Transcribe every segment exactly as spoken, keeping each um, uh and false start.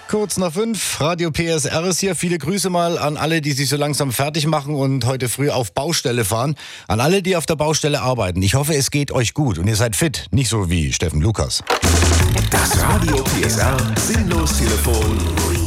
Kurz nach fünf, Radio P S R ist hier. Viele Grüße mal an alle, die sich so langsam fertig machen und heute früh auf Baustelle fahren. An alle, die auf der Baustelle arbeiten. Ich hoffe, es geht euch gut und ihr seid fit. Nicht so wie Steffen Lukas. Das Radio P S R Sinnlos-Telefon.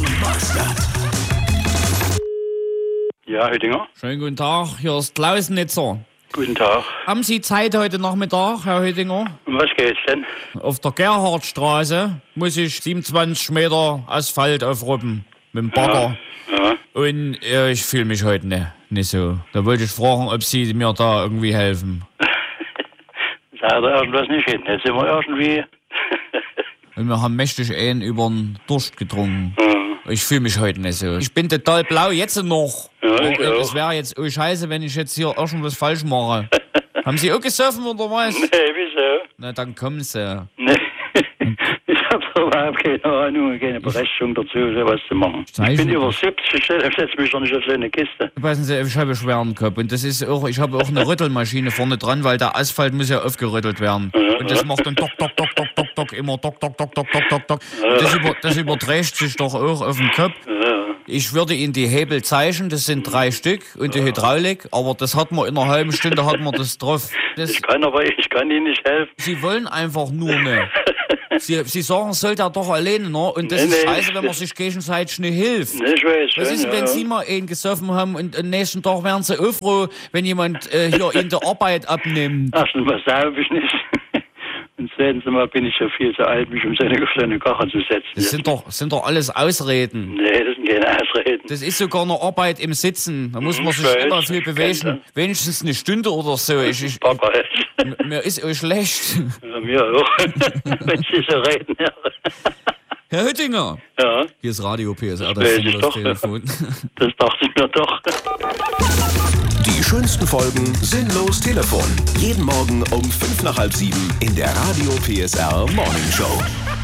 Ja, Hüttinger. Schönen guten Tag, hier ist Klausnitzer. Guten Tag. Haben Sie Zeit heute Nachmittag, Herr Hüttinger? Um was geht's denn? Auf der Gerhardstraße muss ich siebenundzwanzig Meter Asphalt aufruppen mit dem Bagger. Ja, ja. Und äh, ich fühle mich heute nicht, nicht so. Da wollte ich fragen, ob Sie mir da irgendwie helfen. Sagt er irgendwas nicht hin. Jetzt sind wir irgendwie... Und wir haben mächtig einen über den Durst getrunken. Ja. Ich fühle mich heute nicht so. Ich bin total blau, jetzt noch. Ja, ich Und es auch. wäre jetzt oh scheiße, wenn ich jetzt hier irgendwas falsch mache. Haben Sie auch gesoffen oder was? Nee, wieso? Na, dann kommen Sie. Nee. Ich habe überhaupt keine Ahnung, keine Berechtigung dazu, sowas zu machen. Ich Zeichen. bin über siebzig, ich setze mich doch nicht auf so eine Kiste. Passen Sie, ich habe schweren Kopf und das ist auch, ich habe auch eine Rüttelmaschine vorne dran, weil der Asphalt muss ja aufgerüttelt werden. Und das macht dann dock, dock, dock, dock, dock, dock, immer dock, dock, dock, dock, dock, dock, dock. Und das, über, das überträgt sich doch auch auf den Kopf. Ich würde Ihnen die Hebel zeichnen, das sind drei Stück und die Hydraulik, aber das hat man in einer halben Stunde hat man das drauf. Das, Ich kann aber, ich kann Ihnen nicht helfen. Sie wollen einfach nur nicht. Sie, Sie sagen, soll der doch alleine, ne? Und das Nee, ist nee. scheiße, wenn man sich gegenseitig nicht hilft. Nee, ich weiß schon, Was ist, ja. wenn Sie mal einen gesoffen haben und am nächsten Tag wären Sie auch froh, wenn jemand äh, hier Ihnen die Arbeit abnimmt? Erstens mal saube ich nicht. Und zweitens mal bin ich ja viel zu alt, mich um so eine, auf so eine Karre zu setzen. Das sind doch, sind doch alles Ausreden. Nee, das sind keine Ausreden. Das ist sogar eine Arbeit im Sitzen. Da muss man Ich sich weiß, immer viel ich kenn bewegen. Wenigstens eine Stunde oder so. Ich, ich, Papa, m- mir ist auch schlecht. ja, mir auch. Wenn Sie so reden, ja. Herr Hüttinger. Ja, Hier ist Radio P S R, weiß das ich ist das doch. Telefon. das dachte ich mir doch. Die schönsten Folgen Sinnlos Telefon. Jeden Morgen um fünf nach halb sieben in der Radio P S R Morning Show.